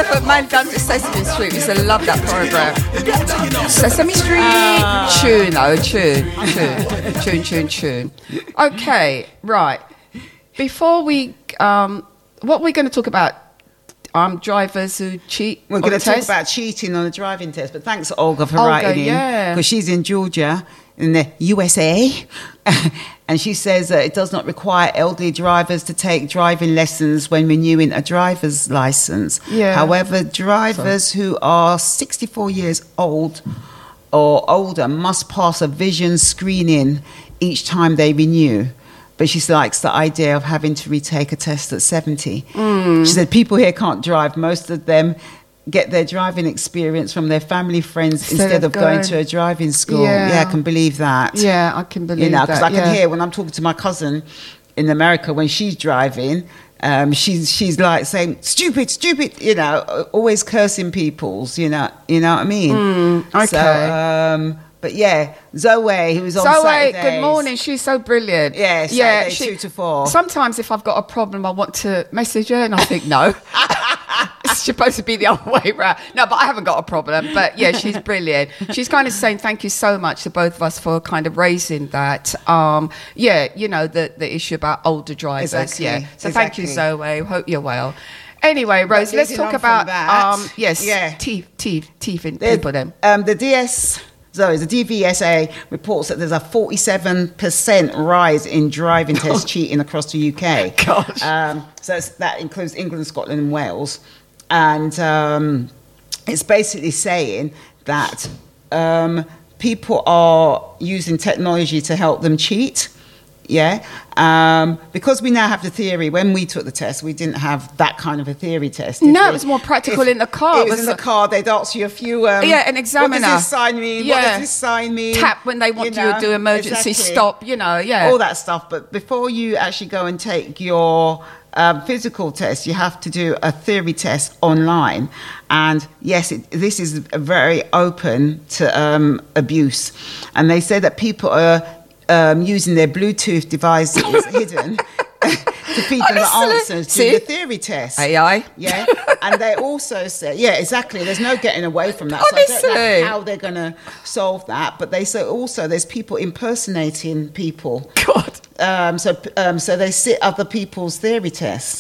if a man done to Sesame Street, we used to love that program. Sesame Street, tune. Okay, right. Before we, what are we going to talk about? Drivers who cheat. We're going to talk about cheating on the driving test. But thanks, Olga, for writing in, because she's in Georgia, in the USA, and she says that it does not require elderly drivers to take driving lessons when renewing a driver's license. Yeah. However, drivers who are 64 years old or older must pass a vision screening each time they renew. But she likes the idea of having to retake a test at 70. She said people here can't drive. Most of them get their driving experience from their family friends instead of going to a driving school. Yeah, I can believe that. Yeah, I can believe that. Because I can hear when I'm talking to my cousin in America when she's driving, she's like saying, stupid, always cursing people's, you know what I mean? Okay. So, but yeah, Zoe, who's on Saturdays. Zoe, good morning. She's so brilliant. Yeah, Saturday, 2 to 4. Sometimes if I've got a problem, I want to message her and I think, no. It's supposed to be the other way around. No, but I haven't got a problem. But yeah, she's brilliant. She's kind of saying thank you so much to both of us for kind of raising that. The issue about older drivers. Exactly. Yeah. So thank you, Zoe. Hope you're well. Anyway, Rose, let's talk about teeth in people then. The DVSA reports that there's a 47% rise in driving test cheating across the UK. Gosh. So that includes England, Scotland and Wales. And it's basically saying that people are using technology to help them cheat. Yeah, because we now have the theory. When we took the test, we didn't have that kind of a theory test. No, it was more practical in the car. It was in the car. They'd ask you a few. An examiner. What does this sign mean? Yeah. What does this sign mean? Tap when they want you to do emergency stop. All that stuff. But before you actually go and take your physical test, you have to do a theory test online. And yes, this is very open to abuse. And they say that people are using their Bluetooth devices hidden to feed them the answers to the theory test. AI. Yeah. And they also say, yeah, exactly. There's no getting away from that. Honestly. So I don't know how they're going to solve that. But they say also there's people impersonating people. God. So they sit other people's theory tests.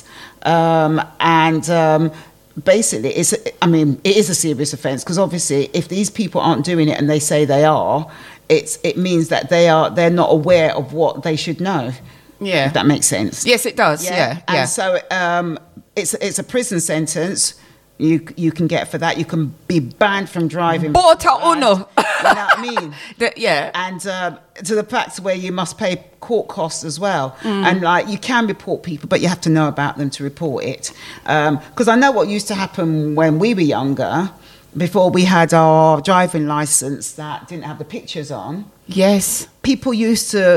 Basically, it is a serious offence because obviously if these people aren't doing it and they say they are, it means that they're not aware of what they should know. Yeah, if that makes sense. Yes, it does. Yeah. And so it's a prison sentence. You can get for that. You can be banned from driving. Bota uno. You know what I mean? Yeah. And to the fact where you must pay court costs as well. And you can report people, but you have to know about them to report it. Because I know what used to happen when we were younger. Before we had our driving license that didn't have the pictures on. Yes. People used to